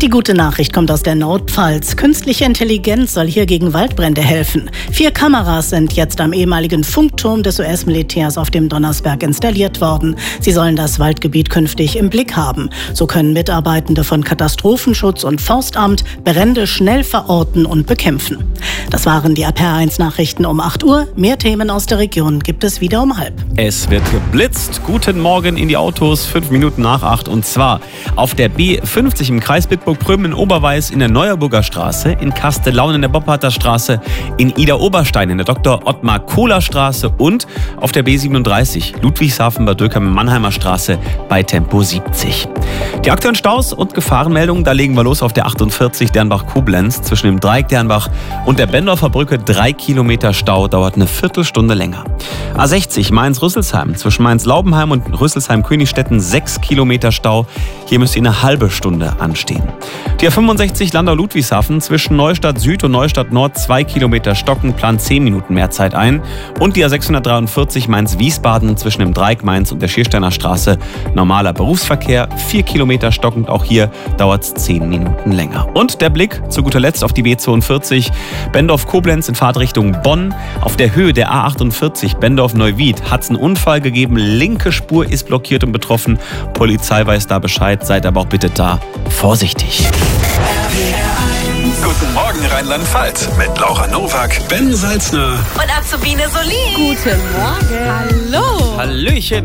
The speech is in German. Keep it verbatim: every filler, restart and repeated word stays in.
Und die gute Nachricht kommt aus der Nordpfalz. Künstliche Intelligenz soll hier gegen Waldbrände helfen. Vier Kameras sind jetzt am ehemaligen Funkturm des U S-Militärs auf dem Donnersberg installiert worden. Sie sollen das Waldgebiet künftig im Blick haben. So können Mitarbeitende von Katastrophenschutz und Forstamt Brände schnell verorten und bekämpfen. Das waren die A P R eins Nachrichten um acht Uhr. Mehr Themen aus der Region gibt es wieder um halb. Es wird geblitzt. Guten Morgen in die Autos, fünf Minuten nach acht. Und zwar auf der B fünfzig im Kreis Bitburg-Prüm in Oberweiß in der Neuerburger Straße, in Kastellaun in der Boppharter Straße, in Ida-Oberstein in der Doktor Ottmar Kohler Straße und auf der B siebenunddreißig Ludwigshafen bei Dürkheim-Mannheimer Straße bei Tempo siebzig. Die aktuellen Staus und Gefahrenmeldungen, da legen wir los auf der achtundvierzig Dernbach-Koblenz zwischen dem Dreieck Dernbach und der Bendorfer Brücke. Drei Kilometer Stau, dauert eine Viertelstunde länger. A sechzig Mainz-Rüsselsheim zwischen Mainz-Laubenheim und Rüsselsheim-Königstetten sechs Kilometer Stau. Hier müsst ihr eine halbe Stunde anstehen. Die A fünfundsechzig Landau-Ludwigshafen zwischen Neustadt Süd und Neustadt Nord zwei Kilometer stocken, plant zehn Minuten mehr Zeit ein. Und die A sechshundertdreiundvierzig Mainz-Wiesbaden zwischen dem Dreieck Mainz und der Schiersteiner Straße normaler Berufsverkehr, vier Kilometer stockend, auch hier dauert es zehn Minuten länger. Und der Blick zu guter Letzt auf die B zweiundvierzig Bendorf-Koblenz in Fahrtrichtung Bonn. Auf der Höhe der A achtundvierzig Bendorf-Neuwied hat es einen Unfall gegeben, linke Spur ist blockiert und betroffen. Polizei weiß da Bescheid, seid aber auch bitte da vorsichtig. Guten Morgen Rheinland-Pfalz mit Laura Nowak, Ben Salzner und Azubine Solin. Guten Morgen. Hallo. Hallöchen.